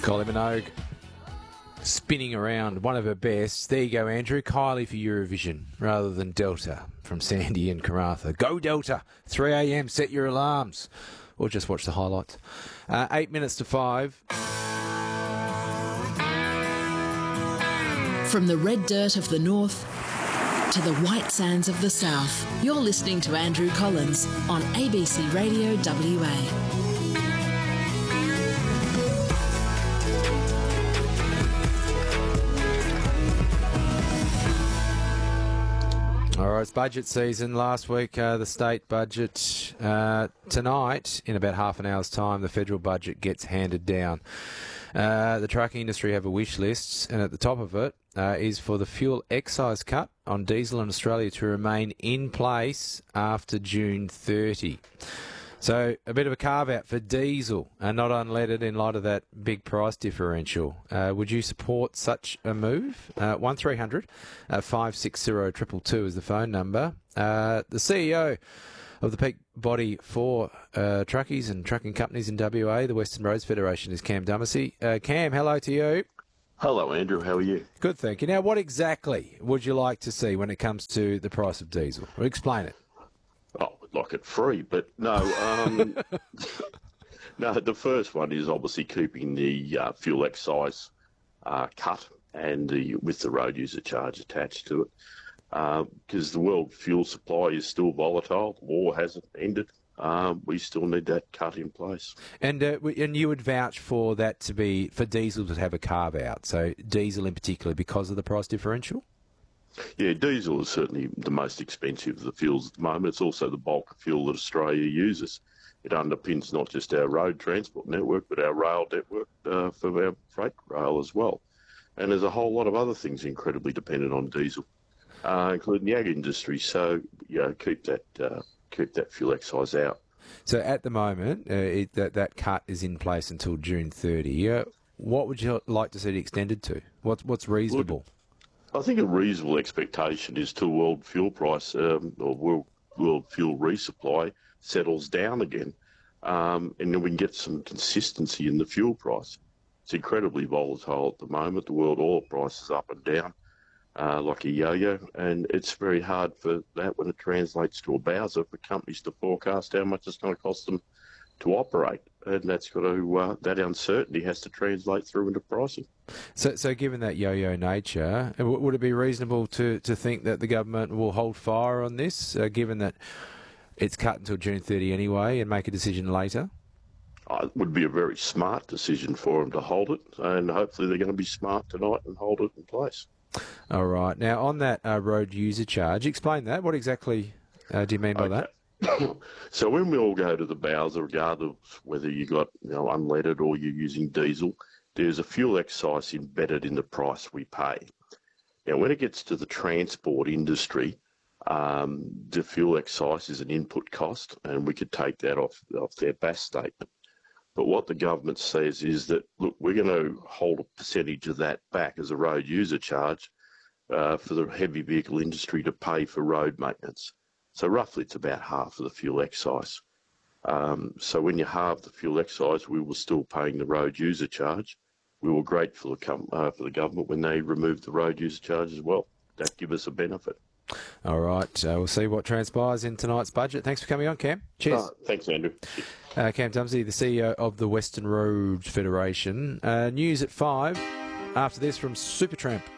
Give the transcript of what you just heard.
Kylie Minogue spinning around, one of her best. There you go, Andrew. Kylie for Eurovision rather than Delta from Sandy and Karatha. Go Delta! 3 a.m, set your alarms. Or just watch the highlights. 8 minutes to 5. From the red dirt of the north to the white sands of the south, you're listening to Andrew Collins on ABC Radio WA. All right, it's budget season. Last week, the state budget. Tonight, in about half an hour's time, the federal budget gets handed down. The trucking industry have a wish list, and at the top of it is for the fuel excise cut on diesel in Australia to remain in place after June 30. So a bit of a carve-out for diesel, not unleaded in light of that big price differential. Would you support such a move? 1300 560 222 is the phone number. The CEO of the peak body for truckies and trucking companies in WA, the Western Roads Federation, is Cam Dumacy. Cam, hello to you. Hello, Andrew. How are you? Good, thank you. Now, what exactly would you like to see when it comes to the price of diesel? Explain it. Oh, we'd like it free, but no. No, the first one is obviously keeping the fuel excise cut and with the road user charge attached to it, because the world fuel supply is still volatile. The war hasn't ended. We still need that cut in place. And you would vouch for that to be, for diesel to have a carve out, so diesel in particular because of the price differential? Yeah, diesel is certainly the most expensive of the fuels at the moment. It's also the bulk of fuel that Australia uses. It underpins not just our road transport network, but our rail network for our freight rail as well. And there's a whole lot of other things incredibly dependent on diesel, including the ag industry. So, keep that fuel excise out. So at the moment, that cut is in place until June 30. What would you like to see it extended to? What's reasonable? Look, I think a reasonable expectation is till world fuel price or world fuel resupply settles down again, and then we can get some consistency in the fuel price. It's incredibly volatile at the moment. The world oil price is up and down like a yo-yo, and it's very hard for that when it translates to a bowser for companies to forecast how much it's going to cost them to operate, and that's got to that uncertainty has to translate through into pricing. So given that yo-yo nature, would it be reasonable to think that the government will hold fire on this, given that it's cut until June 30 anyway, and make a decision later? It would be a very smart decision for them to hold it, and hopefully they're going to be smart tonight and hold it in place. All right. Now, on that road user charge, explain that. What exactly do you mean by that? So when we all go to the bowser, regardless whether you got unleaded or you're using diesel, there's a fuel excise embedded in the price we pay. Now, when it gets to the transport industry, the fuel excise is an input cost, and we could take that off their BAS statement. But what the government says is that, look, we're going to hold a percentage of that back as a road user charge for the heavy vehicle industry to pay for road maintenance. So roughly it's about half of the fuel excise. So when you halve the fuel excise, we were still paying the road user charge. We were grateful for the government when they removed the road user charge as well. That give us a benefit. All right. We'll see what transpires in tonight's budget. Thanks for coming on, Cam. Cheers. Thanks, Andrew. Cam Dumacy, the CEO of the Western Roads Federation. News at 5. After this from Supertramp.